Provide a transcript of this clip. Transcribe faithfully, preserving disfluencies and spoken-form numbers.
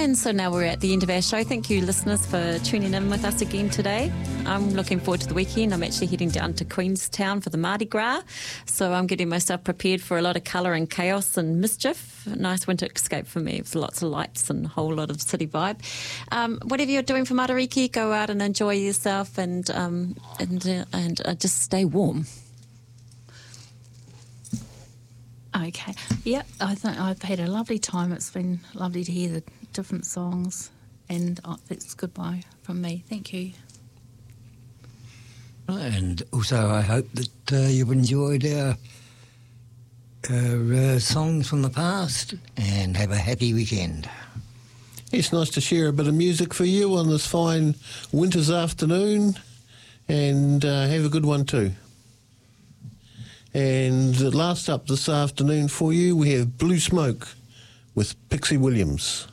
And so now we're at the end of our show. Thank you, listeners, for tuning in with us again today. I'm looking forward to the weekend. I'm actually heading down to Queenstown for the Mardi Gras. So I'm getting myself prepared for a lot of colour and chaos and mischief. A nice winter escape for me with lots of lights and a whole lot of city vibe. Um, whatever you're doing for Matariki, go out and enjoy yourself and, um, and, uh, and uh, just stay warm. Okay. Yep, I think I've had a lovely time. It's been lovely to hear the different songs, and oh, it's goodbye from me. Thank you. And also I hope that uh, you've enjoyed our, our uh, songs from the past, and have a happy weekend. It's nice to share a bit of music for you on this fine winter's afternoon, and uh, have a good one too. And last up this afternoon for you, we have Blue Smoke with Pixie Williams.